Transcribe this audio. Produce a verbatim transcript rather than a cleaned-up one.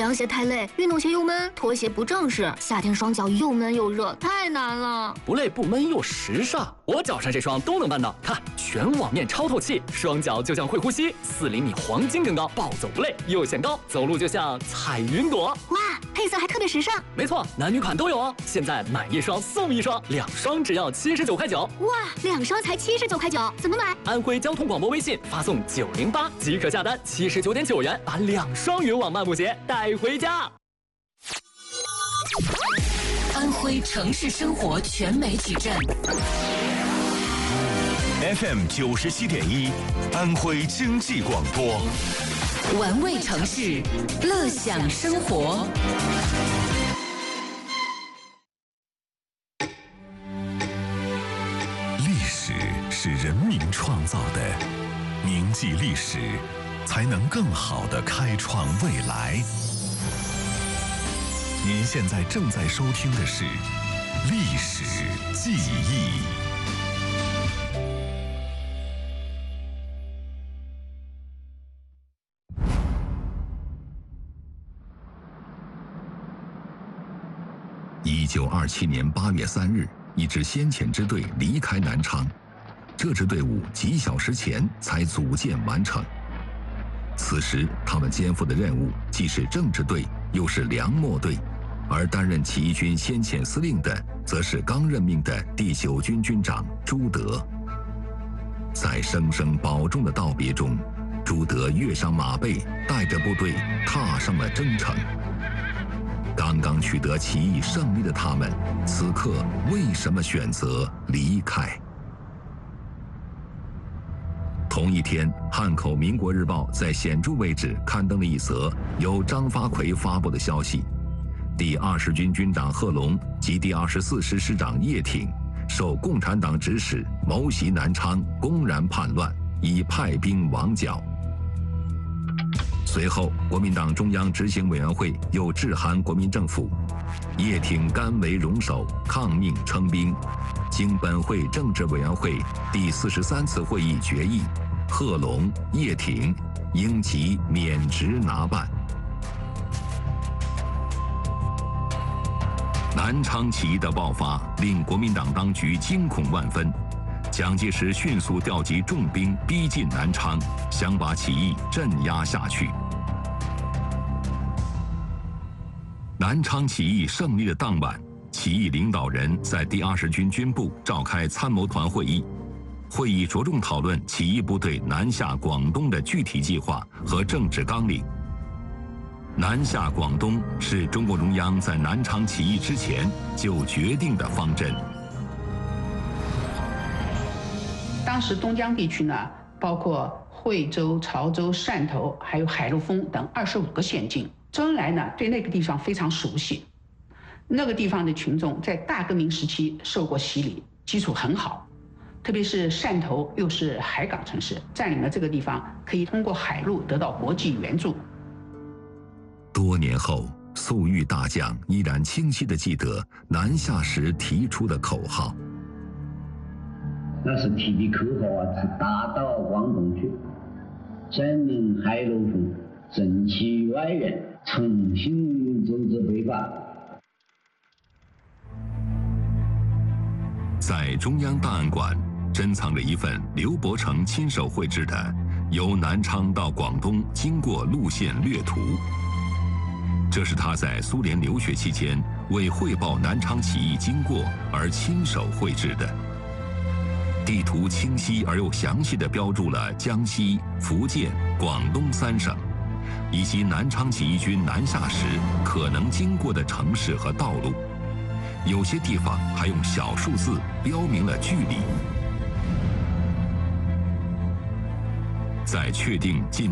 凉鞋太累，运动鞋又闷，拖鞋不正式，夏天双脚又闷又热，太难了。 不累不闷又时尚，我脚上这双都能办到。看，全网面超透气，双脚就像会呼吸，四厘米黄金更高，暴走不累，又显高，走路就像踩云朵。 哇，配色还特别时尚。 没错，男女款都有哦。现在买一双送一双，两双只要七十九块九。 哇，两双才七十九块九，怎么买？ 安徽交通广播微信发送九零八即可下单，七十九点九元把两双云网漫步鞋带回家。 安徽城市生活全媒体站 F M 九十七点一，安徽经济广播， 玩味城市，乐享生活。 历史是人民创造的，铭记历史，才能更好地开创未来。您现在正在收听的是《历史记忆》。一九二七年八月三日，一支先遣支队离开南昌，这支队伍几小时前才组建完成。此时，他们肩负的任务既是政治队，又是粮秣队。而担任起义军先遣司令的，则是刚任命的第九军军长朱德。在声声保重的道别中，朱德跃上马背，带着部队踏上了征程。刚刚取得起义胜利的他们，此刻为什么选择离开？同一天，汉口《民国日报》在显著位置刊登了一则由张发奎发布的消息。第二十军军长贺龙及第二十四师师长叶挺受共产党指使谋袭南昌，公然叛乱，已派兵亡剿。随后，国民党中央执行委员会又致函国民政府，叶挺甘为容首，抗命称兵。经本会政治委员会第四十三次会议决议，贺龙、叶挺应即免职拿办。南昌起义的爆发令国民党当局惊恐万分，蒋介石迅速调集重兵逼近南昌，想把起义镇压下去。南昌起义胜利的当晚，起义领导人在第二十军军部召开参谋团会议，会议着重讨论起义部队南下广东的具体计划和政治纲领。南下广东是中共中央在南昌起义之前就决定的方针。 当时东江地区呢，包括惠州、潮州、汕头，还有海陆丰等二十五个县境。周恩来呢，对那个地方非常熟悉。那个地方的群众在大革命时期受过洗礼，基础很好。特别是汕头又是海港城市，占领了这个地方，可以通过海路得到国际援助。 多年后，粟裕大将依然清晰地记得南下时提出的口号。 那是提的口号啊，是打到广东去，占领海陆丰，争取外援，重新组织北伐。 在中央档案馆珍藏着一份刘伯承亲手绘制的由南昌到广东经过路线略图。这是他在苏联留学期间为汇报南昌起义经过而亲手绘制的。地图清晰而又详细地标注了江西、福建、广东三省，以及南昌起义军南下时可能经过的城市和道路。有些地方还用小数字标明了距离。在确定进